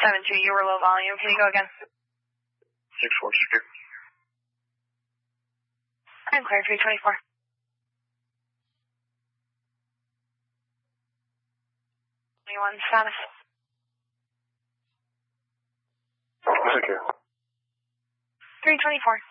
672, you were low volume. Can you go again? 642. I'm clear, 324. Status. Thank you. 324.